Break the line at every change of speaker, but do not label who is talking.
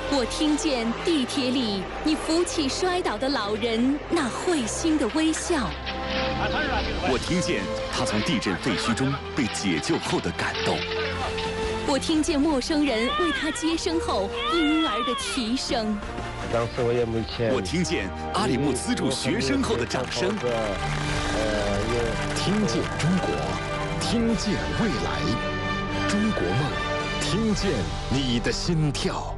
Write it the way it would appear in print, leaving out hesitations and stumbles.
我听见地铁里你扶起摔倒的老人那会心的微笑，
我听见他从地震废墟中被解救后的感动，
我听见陌生人为他接生后婴儿的啼声。
当时我也没钱。
我听见阿里木资助学生后的掌声。
听见中国，听见未来，中国梦，听见你的心跳。